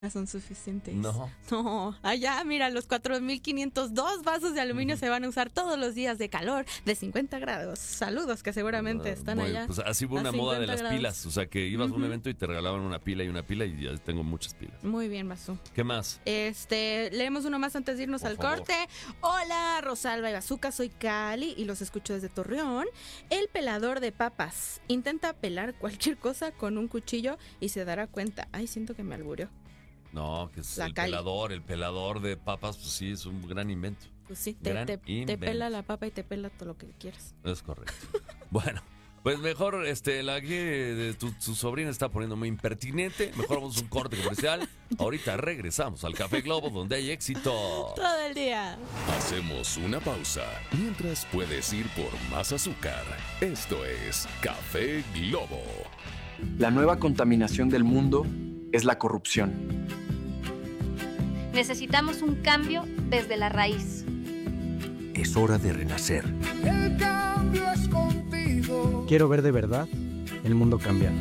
son suficientes. No. No, allá, mira, los 4,502 vasos de aluminio se van a usar todos los días de calor de 50 grados. Saludos, que seguramente están Bueno, allá. pues así fue a una moda de 50 las grados. pilas. O sea, que ibas a un evento y te regalaban una pila y ya tengo muchas pilas. Muy bien, Bazú. ¿Qué más? Leemos uno más antes de irnos Por al favor. corte. Hola, Rosalba y Bazooka, soy Cali y los escucho desde Torreón. El pelador de papas intenta pelar cualquier cosa con un cuchillo y se dará cuenta. Ay, siento que me alburió. No, que es La el Cali. pelador de papas, pues sí, es un gran invento. Pues sí, Gran te invento. pela la papa y te pela todo lo que quieras. Es correcto. Bueno, pues mejor la que de tu sobrina está poniendo muy impertinente. Mejor vamos a un corte comercial. Ahorita regresamos al Café Globo, donde hay éxito. Todo el día. Hacemos una pausa. Mientras puedes ir por más azúcar. Esto es Café Globo. La nueva contaminación del mundo es la corrupción. Necesitamos un cambio desde la raíz. Es hora de renacer. El cambio es contigo. Quiero ver de verdad el mundo cambiar.